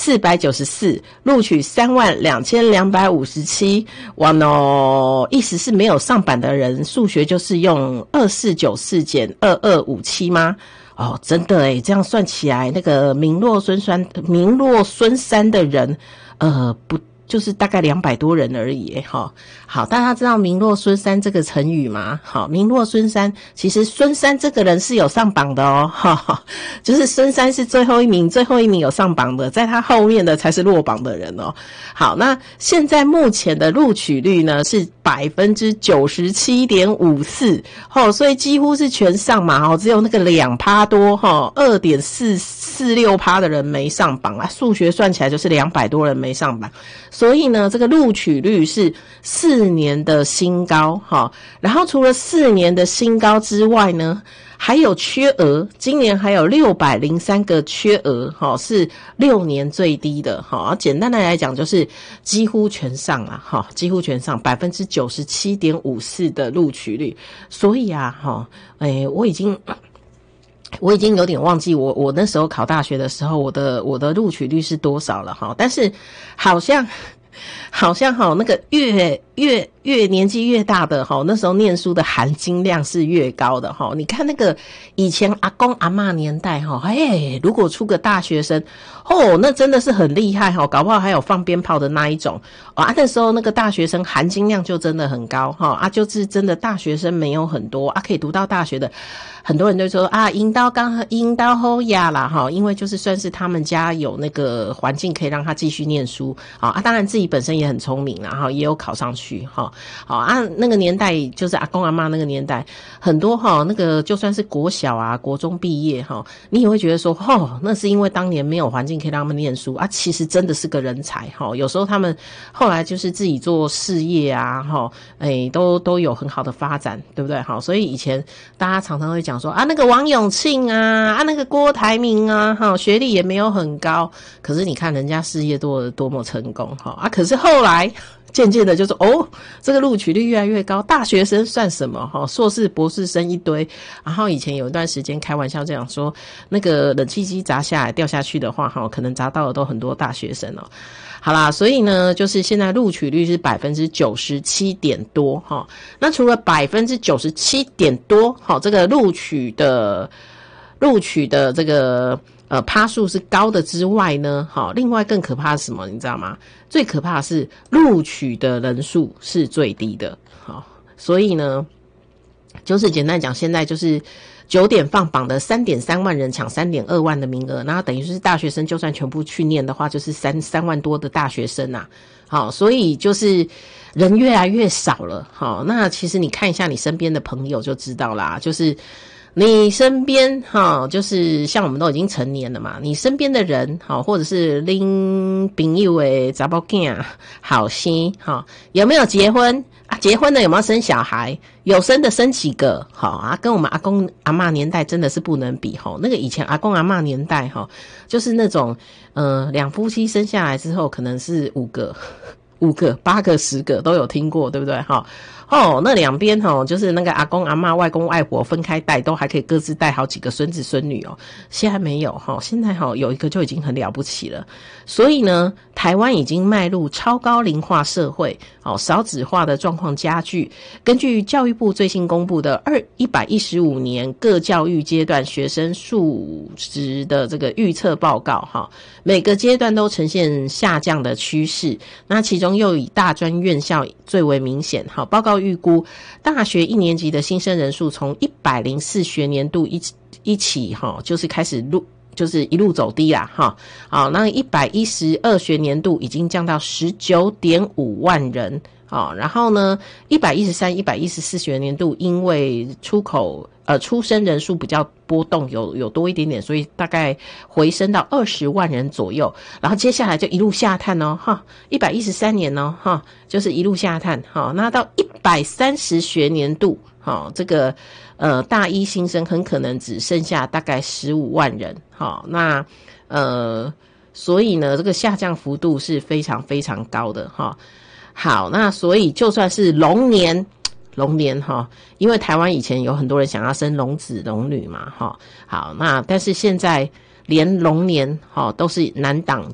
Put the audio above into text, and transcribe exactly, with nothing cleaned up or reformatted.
四百九十四，录取三万两千两百五十七。哇喏，意思是没有上榜的人，数学就是用二四九四减二二五七吗？哦，真的诶，这样算起来，那个名落孙山、名落孙山的人，呃，不。就是大概两百多人而已，哈。好，大家知道名落孙山这个成语吗？好，名落孙山，其实孙山这个人是有上榜的哦，哈，就是孙山是最后一名，最后一名有上榜的，在他后面的才是落榜的人哦。好，那现在目前的录取率呢是百分之九十七点五四，哦，所以几乎是全上嘛，哦，只有那个两趴多，哈，二点四四六趴的人没上榜啊，数学算起来就是两百多人没上榜。所以呢，这个录取率是四年的新高，哈。然后除了四年的新高之外呢，还有缺额，今年还有六百零三个缺额，哈，是六年最低的，哈。简单的来讲，就是几乎全上啊，哈，几乎全上，百分之九十七点五四的录取率。所以啊，哈，哎，我已经。我已经有点忘记我我那时候考大学的时候，我的我的录取率是多少了哈，但是好像好像哈那个越越越年纪越大的哈，那时候念书的含金量是越高的哈。你看那个以前阿公阿嬷年代哈，哎，如果出个大学生哦，那真的是很厉害哈，搞不好还有放鞭炮的那一种啊。那时候那个大学生含金量就真的很高哈啊，就是真的大学生没有很多啊，可以读到大学的。很多人都说啊，引导刚引导后呀啦哈，因为就是算是他们家有那个环境可以让他继续念书啊啊，当然自己本身也很聪明啦哈，也有考上去哈。好啊，那个年代就是阿公阿嬷那个年代，很多哈那个就算是国小啊、国中毕业哈，你也会觉得说哦，那是因为当年没有环境可以让他们念书啊，其实真的是个人才哈。有时候他们后来就是自己做事业啊哈，哎都都有很好的发展，对不对哈？所以以前大家常常会讲。说啊，那个王永庆啊，啊，那个郭台铭啊，哈，学历也没有很高，可是你看人家事业多多么成功，哈啊，可是后来渐渐的就是哦，这个录取率越来越高，大学生算什么哈？硕士、博士生一堆，然后以前有一段时间开玩笑这样说，那个冷气机砸下来掉下去的话，哈，可能砸到的都很多大学生哦。好啦，所以呢，就是现在录取率是百分之九十七点多哈。那除了百分之九十七点多，哈，这个录取的录取的这个呃趴数是高的之外呢，哈，另外更可怕是什么？你知道吗？最可怕的是录取的人数是最低的，好，所以呢，就是简单讲，现在就是九点放榜的三点三万人抢三点二万的名额，然后等于是大学生就算全部去念的话，就是三三万多的大学生啊，好，所以就是人越来越少了，好，那其实你看一下你身边的朋友就知道啦，就是你身边哈，就是像我们都已经成年了嘛，你身边的人哈，或者是拎朋友的查某囝好心哈，有没有结婚啊？结婚的有没有生小孩？有生的生几个？好啊，跟我们阿公阿嬷年代真的是不能比哈。那个以前阿公阿嬷年代哈，就是那种呃两夫妻生下来之后，可能是五个、五个、八个、十个都有听过，对不对哈？哦，那两边哈，就是那个阿公阿嬷、外公外婆分开带，都还可以各自带好几个孙子孙女哦。现在没有哈，现在哈有一个就已经很了不起了。所以呢，台湾已经迈入超高龄化社会，哦，少子化的状况加剧。根据教育部最新公布的二一百一十五年各教育阶段学生数值的这个预测报告，哈，每个阶段都呈现下降的趋势。那其中又以大专院校最为明显，好，报告预估大学一年级的新生人数从一百零四学年度一一起哈，就是开始路就是一路走低啦哈。好，那一百一十二学年度已经降到 十九点五万人。好，然后呢一百一十三、一百一十四学年度因为出口呃出生人数比较波动，有有多一点点，所以大概回升到二十万人左右。然后接下来就一路下探哦哈，一百一十三年哦哈，就是一路下探哈。那到一百三十学年度哈，这个呃大一新生很可能只剩下大概十五万人哈。那呃所以呢，这个下降幅度是非常非常高的哈。好，那所以就算是龙年，龙年哈，因为台湾以前有很多人想要生龙子龙女嘛哈。好，那但是现在连龙年哈都是难挡